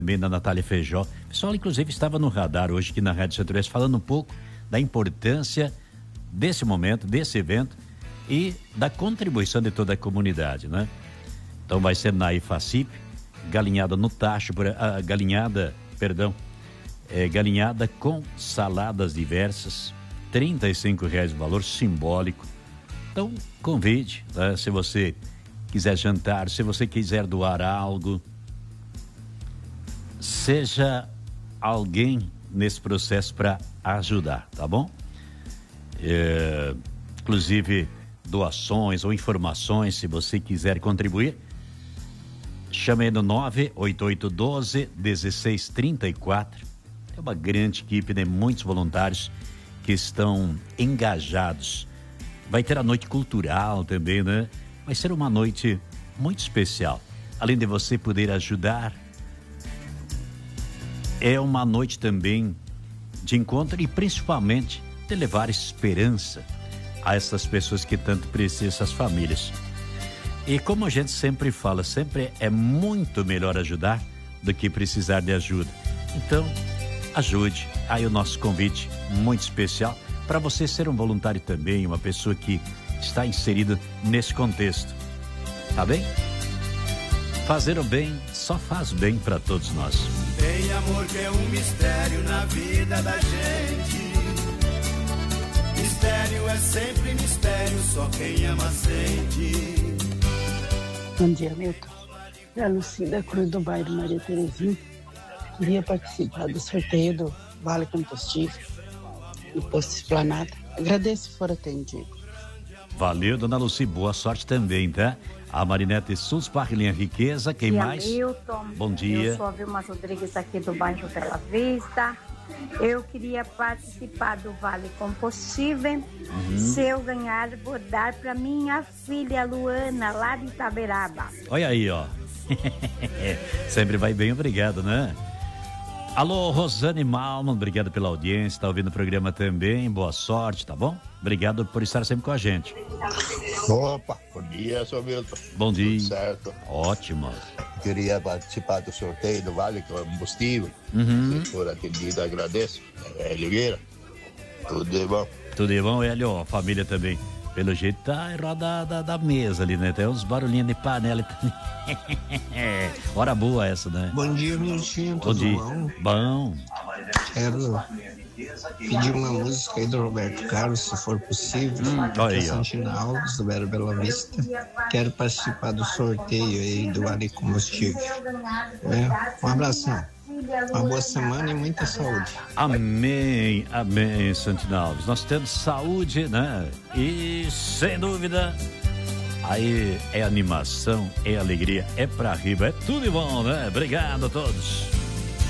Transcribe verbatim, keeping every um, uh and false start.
também da Natália Feijó. O pessoal, inclusive, estava no radar hoje aqui na Rádio Centro-Oeste falando um pouco da importância desse momento, desse evento e da contribuição de toda a comunidade, né? Então vai ser na IFACIP, galinhada no tacho, a ah, galinhada, perdão, é, galinhada com saladas diversas, trinta e cinco reais o valor, simbólico. Então convide, né? Se você quiser jantar, se você quiser doar algo, seja alguém nesse processo para ajudar, tá bom? É, inclusive doações ou informações, se você quiser contribuir, chame aí no nove oito oito um dois um seis três quatro. É uma grande equipe, né? Muitos voluntários que estão engajados. Vai ter a noite cultural também, né? Vai ser uma noite muito especial. Além de você poder ajudar, é uma noite também de encontro e principalmente de levar esperança a essas pessoas que tanto precisam, essas famílias. E como a gente sempre fala, sempre é muito melhor ajudar do que precisar de ajuda. Então, ajude. Aí o nosso convite muito especial para você ser um voluntário também, uma pessoa que está inserida nesse contexto. Tá bem? Fazer o bem só faz bem para todos nós. Tem amor que é um mistério na vida da gente. Mistério é sempre mistério, só quem ama sente. Bom dia, Milton. É a Lucinda Cruz do bairro Maria Terezinha. Queria participar do sorteio do Vale Combustível no Posto Esplanada. Agradeço se for atendido. Valeu, dona Luci, boa sorte também, tá? A Marinete Sus, Barrilinha Riqueza, quem dia, mais? Milton. Bom dia. Eu sou a Vilma Rodrigues aqui do bairro Bela Vista. Eu queria participar do Vale Combustível. Uhum. Se eu ganhar, vou dar para minha filha Luana, lá de Itaberaba. Olha aí, ó. Sempre vai bem, obrigado, né? Alô, Rosane Malman, obrigado pela audiência, tá ouvindo o programa também, boa sorte, tá bom? Obrigado por estar sempre com a gente. Opa, bom dia, seu Milton. Bom dia. Tudo certo. Ótimo. Queria participar do sorteio do Vale Combustível. Uhum. Se for atendido, agradeço. É Ligueira. Tudo de bom. Tudo de bom, Hélio, a família também. Pelo jeito tá em roda da, da mesa ali, né? Tem uns barulhinhos de panela também. Hora boa essa, né? Bom dia, Milton. Bom dia. Bom? Bom. Quero pedir uma música aí do Roberto Carlos, se for possível. Hum, olha aí, ó. Santina Alves, do Belo Bela Vista. Quero participar do sorteio aí do Vale Combustível. É, um abração. Uma boa semana e muita saúde. Amém, amém, Santina Alves. Nós temos saúde, né? E sem dúvida, aí é animação, é alegria, é pra riba, é tudo de bom, né? Obrigado a todos.